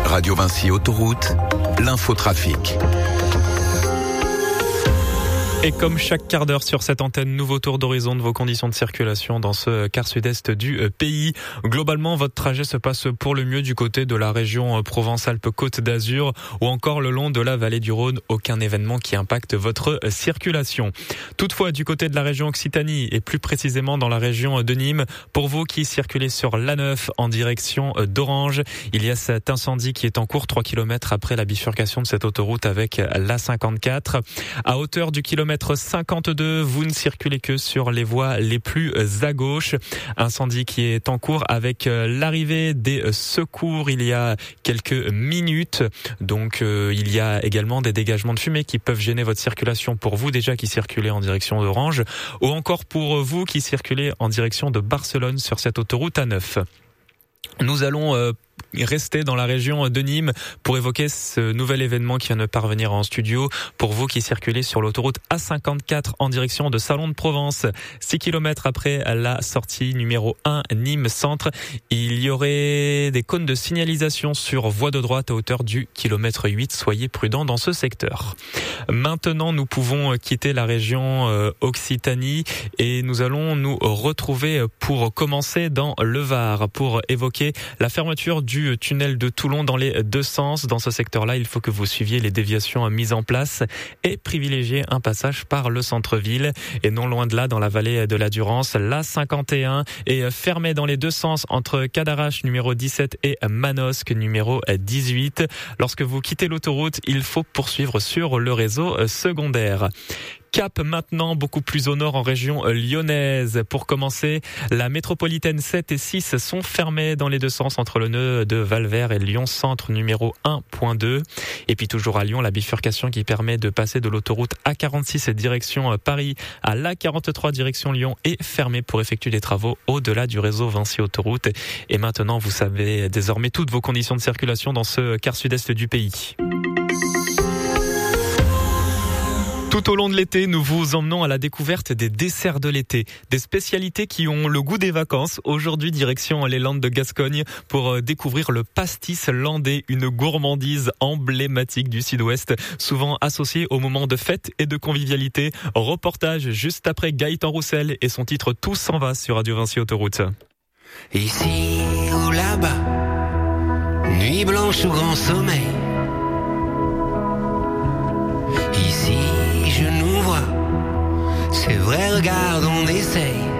Radio Vinci Autoroute, l'infotrafic. Et comme chaque quart d'heure sur cette antenne, nouveau tour d'horizon de vos conditions de circulation dans ce quart sud-est du pays. Globalement, votre trajet se passe pour le mieux du côté de la région Provence-Alpes-Côte d'Azur ou encore le long de la vallée du Rhône. Aucun événement qui impacte votre circulation. Toutefois, du côté de la région Occitanie et plus précisément dans la région de Nîmes, pour vous qui circulez sur l'A9 en direction d'Orange, il y a cet incendie qui est en cours 3 km après la bifurcation de cette autoroute avec l'A54. À hauteur du kilomètre 52, vous ne circulez que sur les voies les plus à gauche. Incendie qui est en cours avec l'arrivée des secours il y a quelques minutes. Donc il y a également des dégagements de fumée qui peuvent gêner votre circulation pour vous déjà qui circulez en direction d'Orange ou encore pour vous qui circulez en direction de Barcelone sur cette autoroute A9. Nous allons rester dans la région de Nîmes pour évoquer ce nouvel événement qui vient de parvenir en studio. Pour vous qui circulez sur l'autoroute A54 en direction de Salon de Provence, 6 km après la sortie numéro 1 Nîmes Centre, il y aurait des cônes de signalisation sur voie de droite à hauteur du kilomètre 8. Soyez prudents dans ce secteur. Maintenant, nous pouvons quitter la région Occitanie et nous allons nous retrouver pour commencer dans le Var pour évoquer la fermeture du tunnel de Toulon dans les deux sens. Dans ce secteur-là, il faut que vous suiviez les déviations mises en place et privilégier un passage par le centre-ville. Et non loin de là, dans la vallée de la Durance, l'A51 est fermée dans les deux sens entre Cadarache numéro 17 et Manosque numéro 18. Lorsque vous quittez l'autoroute, il faut poursuivre sur le réseau secondaire. Cap maintenant, beaucoup plus au nord en région lyonnaise. Pour commencer, la métropolitaine 7 et 6 sont fermées dans les deux sens entre le nœud de Valvert et Lyon Centre numéro 1.2. Et puis toujours à Lyon, la bifurcation qui permet de passer de l'autoroute A46 direction Paris à l'A43 direction Lyon est fermée pour effectuer des travaux au-delà du réseau Vinci Autoroute. Et maintenant, vous savez désormais toutes vos conditions de circulation dans ce quart sud-est du pays. Tout au long de l'été, nous vous emmenons à la découverte des desserts de l'été, des spécialités qui ont le goût des vacances. Aujourd'hui, direction les Landes de Gascogne pour découvrir le pastis landais, une gourmandise emblématique du Sud-Ouest, souvent associée aux moments de fête et de convivialité. Reportage juste après Gaëtan Roussel et son titre Tout s'en va sur Radio Vinci Autoroute. Ici ou là-bas, nuit blanche ou grand sommeil. Ici je nous vois, c'est vrai, regarde, on essaye.